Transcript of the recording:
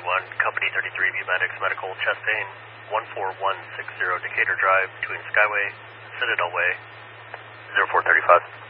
Company 33, Medics Medical, chest pain, 14160 Decatur Drive, between Skyway, Citadel Way, 0435.